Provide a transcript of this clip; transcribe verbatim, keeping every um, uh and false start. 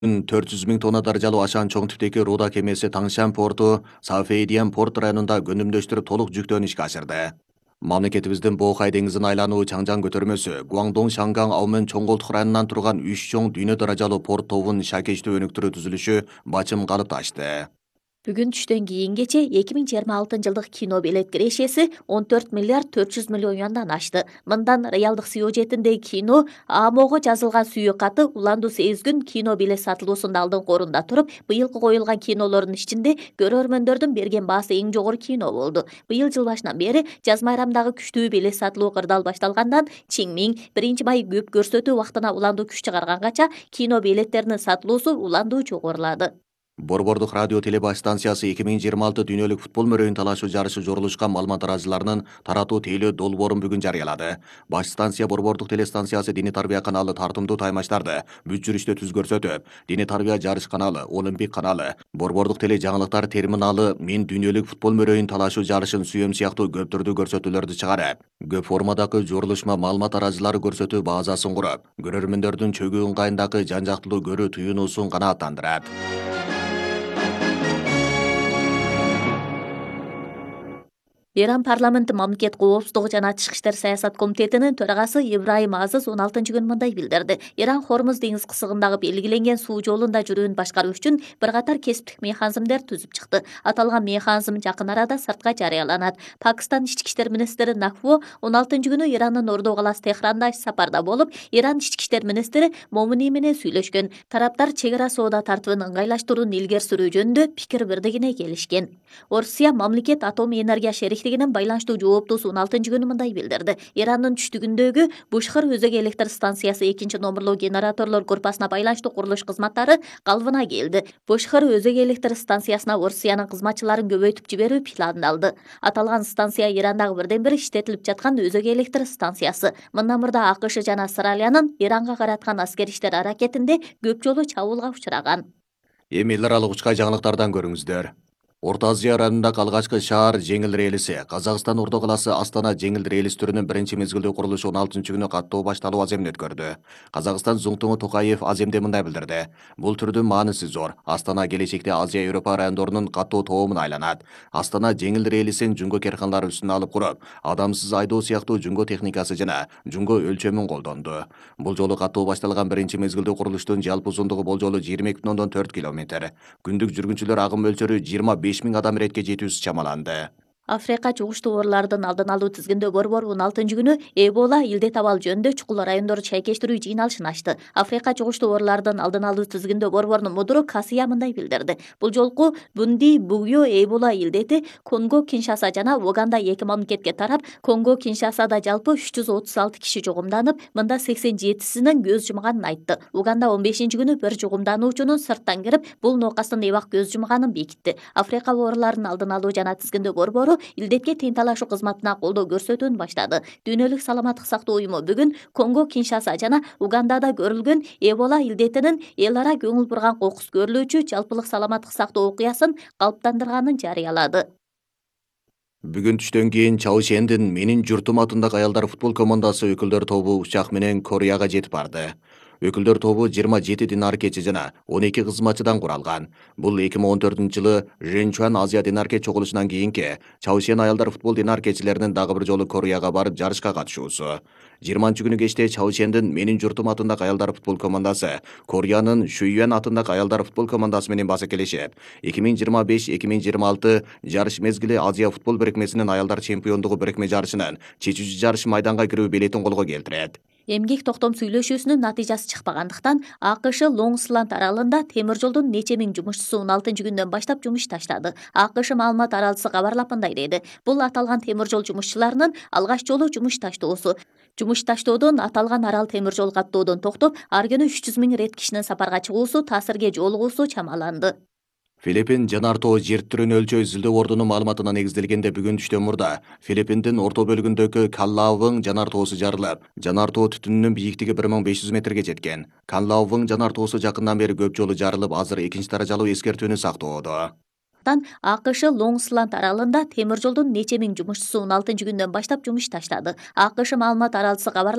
төрт жүз миң тонна даражалуу ашан чоң типтеги руда кемеси Таңшан порту Сафейдиан порт районунда көнүмдөштүрүп толук жүктөн ишке ашырды. Мамлекетибиздин Боокай деңизин айлануу Чаңжан көтөрмөсү Гуаңдоң Шанган Аумен Чоңголтук районунан турган үч чоң дүйнө даражалуу порт тобунун шакечтүү өнүктүрүү түзүлүшү бачым калыпташты. Бүгүн түштөн кийинче эки миң жыйырма алтынчы жылдык кино билет кирешеси он төрт миллиард төрт жүз миллион юандан ашты. Мындан реалдык сюжетиндеги кино Амого жазылган сүйүү каты уланду сезгүн кино билет сатылуусунда алдыңкы орунда туруп, быйылкы коюлган кинолордун ичинде көрөрмөндөрдүн берген баасы эң жогору кино болду. Быйыл жыл башынан бери жаз майрамдагы күчтүү билет сатылуу кырдаал башталгандан Чиңмиң биринчи май көп көрсөтүү убактына уланду күч чыгарганганча кино билеттеринин сатылуусу уланду жогорулады. Борбордук радио телебаш станциясы эки миң жыйырма алты дүйнөлүк футбол мөрөйүн талашуу жарышы жорулушкан маалымат тараачыларынын таратуу тейлөө долбоорун бүгүн жарыялады. Баш станция Борбордук телестанциясы Диний тарбия каналы тартымдуу таймаштарды бүт жүрүштө түз көрсөтөп, Диний тарбия жарыш каналы, Олимпик каналы, Борбордук теле жаңылыктар терминалы мен дүйнөлүк футбол мөрөйүн талашуу жарышын сүйөм сыяктуу көп түрдүү көрсөтүүлөрдү чыгарып, көп формадагы жорулушма маалымат тараачылары көрсөтүү базасын куруп, көрөрмөндөрдүн чөгүү ыңгайындагы жан жактылуу көрүү туюнуусун канааттандырат. Иран парламенти мамлекет коопсуздугу жана тышкы иштер саясат комитетинин төрагасы Ибраим Азыз он алтынчы күнү мындай билдирди. Иран Хормуз деңиз кысыгындагы белгиленген суу жолунда жүрүүнү башкаруу үчүн бир катар кесиптик механизмдер түзүп чыкты. Аталган механизм жакын арада сыртка жарыяланат. Пакистан ички иштер министри Накво он алтынчы күнү Ирандын Ордо калаасы Техранда иш сапарда болуп, Иран ички иштер министри Момини менен сүйлөшкөн. Тараптар чек ара соода тартыбын ыңгайлаштырууну илгери сүрүү жөнүндө пикир бирдигине келишкен. Орусия мамлекет атом энергия шериктигинин байланыштуу жооптуусу он алтынчы күнү мындай билдирди. Ирандын түштүгүндөгү Бушхар өзөк электр станциясы экинчи номерлуу генераторлор группасына байланыштуу курулуш кызматтары калыбына келди. Бушхар өзөк электр станциясына Орусиянын кызматчыларын көбөйтүп жиберүү пландалды. Аталган станция Ирандагы бирден бир иштетилип жаткан өзөк электр станциясы. Мындан мурда АКШ жана Австралиянын Иранга караткан аскери иштер аракетинде көп жолу чабуулга учураган. Эми эл аралык учкай жаңылыктардан көрүңүздөр. Орто Азия районундагы алгачкы шаар жеңил релиси Казакстан Ордо калаасы Астана жеңил релис түрүнүн биринчи мезгилдүү курулушу он алтынчы күнү каттоо башталуу аземин өткөрдү. Казакстан Зуңтуңу Токаев аземде мындай билдирди. Бул түрдүн мааниси зор. Астана келечекте Азия Европа райондорунун каттоо тобуна айланат. Астана жеңил релисин жүнгө керканалары үстүнө алып куруп, адамсыз айдоо сыяктуу жүнгө техникасы жана жүнгө өлчөмүн колдонду. Бул жолу каттоо башталган биринчи мезгилдүү курулуштун жалпы узундугу болжолу жыйырма эки бүтүн ондон төрт километр. Күндүк жүргүнчүлөр агым мөлчөрү жыйырма беш миң адам иретке жетүүсү чамаланды. Африка жугуштуу оорулардын алдын алуу тизгиндөө борбор он алтынчы күнү Эбола илдет абал жөнүндө чукул райондорду чайкештирүү жыйналышын ачты. Африка жугуштуу оорулардын алдын алуу тизгиндөө борборунун мудуру Касия мындай билдирди. Бул жолку Бунди Бугё Эбола илдети Конго Киншаса жана Уганда эки мамлекетке тарап, Конго Киншасада жалпы үч жүз отуз алты киши жугумданып, мында сексен жетисинин көз жумганын айтты. Уганда он бешинчи күнү бир жугумдануучунун сырттан кирип, бул нокастын эбак көз жумганын бекитти. Африка ооруларын алдын алуу жана тизгиндөө борбору илдетке тең талашуу кызматына колдоо көрсөтүүнү баштады. Дүйнөлүк саламаттык сактоо уюму бүгүн Конго Киншаса жана Угандада көрүлгөн Эбола илдетинин эл ара көңүл бурган кокус көрүлүүчү жалпылык саламаттык сактоо окуясын калыптандырганын жарыялады. Бүгүн түштөн кийин Чаушендин Менин журтум атындагы аялдар футбол командасы өкүлдөр тобу учак менен Кореяга жетип барды. Өкүлдөр тобу жыйырма жети динар кечи жана он эки кызматчыдан куралган. Бул эки миң он төртүнчү жылы Женчуан Азия динарке чогулушунан кийинки Чаушен аялдар футбол динаркечилеринин дагы бир жолу Кореяга барып жарышка катышуусу. жыйырманчы күнү кечте Чаушендин Менин журтум атындагы аялдар футбол командасы Кореянын Шуюэн атындагы аялдар футбол командасы менен басакелешип, эки миң жыйырма беш эки миң жыйырма алты жарыш мезгили Азия футбол бирикмесинин аялдар чемпиондугу бирикме жарышынын чечүүчү жарыш майданга кирүү билетин колго келтирет. Эмгек токтом сүйлөшүүсүнүн натыйжасы чыкпагандыктан АКШ Лонгсланд аралында темир жолдун нече миң жумушчусу он алтынчы күндөн баштап жумуш таштады. АКШ маалымат аралчысы кабарлап мындай деди. Бул аталган темир жол жумушчуларынын алгач жолу жумуш таштоосу. Жумуш таштоодон аталган арал темир жол каттоодон токтоп, ар күнү үч жүз миң рет кишинин сапарга чыгуусу, таасирге жолугуусу чамаланды. Филиппин жанар тоо жер түрүн өлчөө изилдөө ордунун маалыматына негизделгенде бүгүн түштөн мурда Филиппиндин орто бөлүгүндөгү Канлаувың жанар тоосу жарылып, жанар тоо түтүнүнүн бийиктиги бир миң беш жүз метрге жеткен. Канлаувың жанар тоосу жакындан бери көп жолу жарылып, азыр экинчи даражалуу эскертүүнү сактоодо. АКШ Лонгсланд аралында темир жолдун нече миң жумушчусу он алтынчы күндөн баштап жумуш таштады. АКШ маалымат аралчысы кабарлап